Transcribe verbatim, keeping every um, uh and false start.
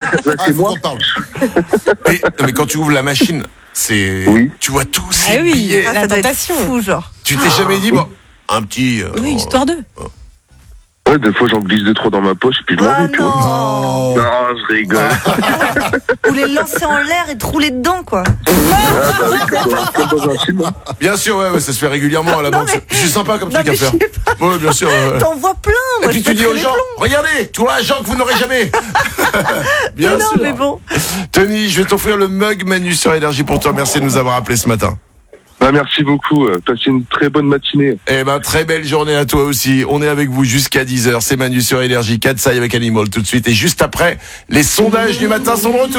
Bah, Ah, c'est faut moi. qu'on parle. Mais, non, mais quand tu ouvres la machine, c'est, Oui. tu vois tous ces Ah oui, billets. la Ça doit être tentation. fou, genre. Tu t'es jamais dit, bon, un petit. euh, Oui, histoire d'eux. Ouais, des fois, j'en glisse deux, trois dans ma poche, puis je m'en Ah vais, tu vois. non. Oh. Non, je rigole. Ou les lancer en l'air et te rouler dedans, quoi. Ah, bah, comme dans- comme dans un film. hein. Bien sûr, ouais, ouais, ça se fait régulièrement à la banque. mais- C'est sympa comme Non, truc à mais faire. je sais pas. Ouais, bien sûr. ouais, ouais. T'en vois plein, Et moi. puis je tu dis aux pèterais les gens, plombs. regardez, tu vois un genre que vous n'aurez jamais. Bien Non, non, sûr. mais bon. Tony, je vais t'offrir le mug Manu sur Énergie pour toi. Merci de nous avoir appelé ce matin. Bah, merci beaucoup. euh, Passez une très bonne matinée. Eh ben, très belle journée à toi aussi. On est avec vous jusqu'à dix heures. C'est Manu sur Énergie. Katsai avec Animal tout de suite. Et juste après, les sondages du matin sont de retour.